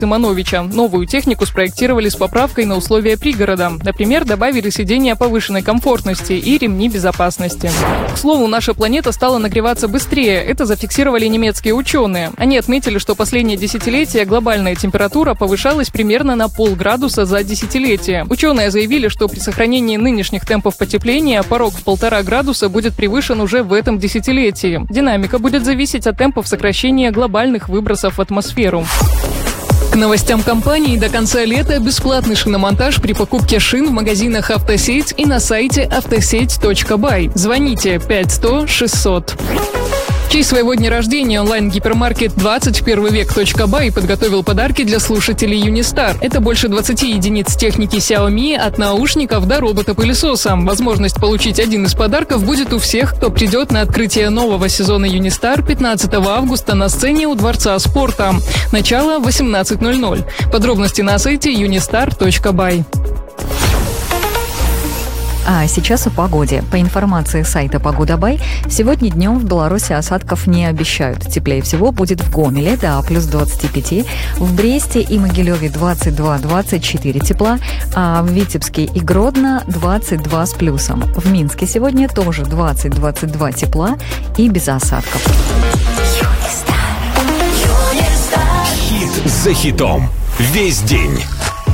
Симоновича. Новую технику спроектировали с поправкой на условия пригорода. Например, добавили сиденья повышенной комфортности и ремни безопасности. К слову, наша планета стала нагреваться быстрее. Это зафиксировали немецкие ученые. Они отметили, что последнее десятилетие глобальная температура повышалась примерно на полградуса за десятилетие. Ученые заявили, что при сохранении нынешних темпов потепления порог в 1,5 градуса будет превышен уже в этом десятилетии. Динамика будет зависеть от темпов сокращения глобальных выбросов в атмосферу. К новостям компании: до конца лета бесплатный шиномонтаж при покупке шин в магазинах «Автосеть» и на сайте автосеть.бай. Звоните 5100 600. В честь своего дня рождения онлайн-гипермаркет 21век.бай подготовил подарки для слушателей Юнистар. Это больше 20 единиц техники Xiaomi, от наушников до робота-пылесоса. Возможность получить один из подарков будет у всех, кто придет на открытие нового сезона Юнистар 15 августа на сцене у Дворца спорта. Начало 18:00. Подробности на сайте unistar.by. А сейчас о погоде. По информации сайта «Погода.бай», сегодня днем в Беларуси осадков не обещают. Теплее всего будет в Гомеле до плюс 25, в Бресте и Могилеве 22-24 тепла, а в Витебске и Гродно 22 с плюсом. В Минске сегодня тоже 20-22 тепла и без осадков. Хит за хитом. Весь день.